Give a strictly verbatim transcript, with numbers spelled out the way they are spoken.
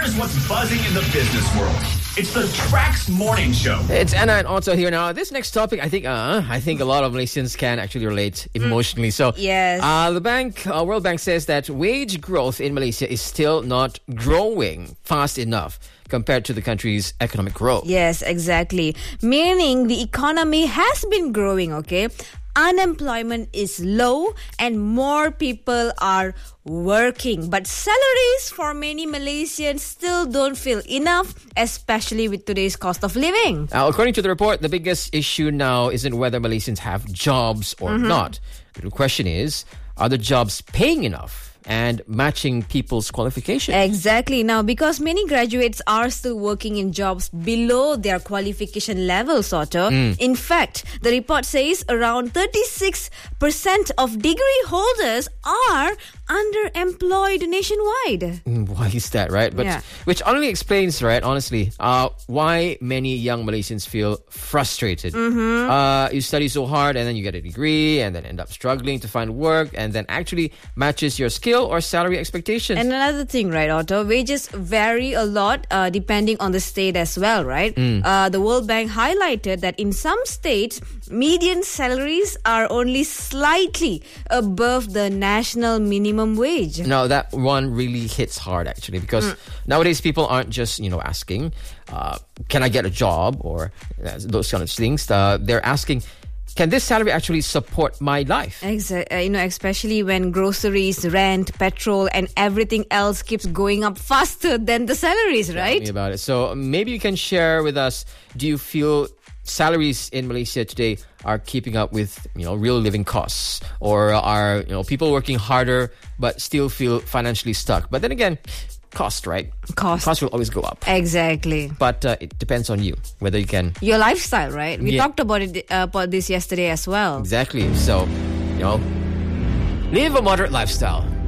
Here's what's buzzing in the business world. It's the Trax Morning Show. It's Anna and Otto here now. This next topic, I think, uh, I think a lot of Malaysians can actually relate emotionally. So, Yes. uh, the bank, uh, World Bank says that wage growth in Malaysia is still not growing fast enough compared to the country's economic growth. Yes, exactly. Meaning the economy has been growing, okay? Unemployment is low and more people are working. But salaries for many Malaysians still don't feel enough, especially with today's cost of living. Now, according to the report, the biggest issue now isn't whether Malaysians have jobs or Mm-hmm. not. The question is, are the jobs paying enough and matching people's qualifications? Exactly. Now, because many graduates are still working in jobs below their qualification level, Otto. In fact, the report says around thirty-six percent of degree holders are underemployed nationwide. Mm, Why is that, right? But Yeah. which only explains, right, honestly, uh, why many young Malaysians feel frustrated. Mm-hmm. Uh, you study so hard and then you get a degree and then end up struggling to find work and then actually matches your skill or salary expectations. And another thing, right, Otto, wages vary a lot uh, depending on the state as well, right? Uh, the World Bank highlighted that in some states, median salaries are only slightly above the national minimum wage. Now, that one really hits hard, actually, because nowadays people aren't just, you know, asking, uh, can I get a job or uh, those kind of things. Uh, they're asking, can this salary actually support my life? Exa- uh, you know, especially when groceries, rent, petrol, and everything else keeps going up faster than the salaries, Tell right? me about it. So maybe you can share with us, do you feel salaries in Malaysia today are keeping up with, you know, real living costs? Or are, you know, people working harder but still feel financially stuck? But then again, cost, right? Cost. Cost will always go up. Exactly. But uh, it depends on you, whether you can... Your lifestyle, right? We Yeah. talked about it uh, about this yesterday as well. Exactly. So, you know, live a moderate lifestyle.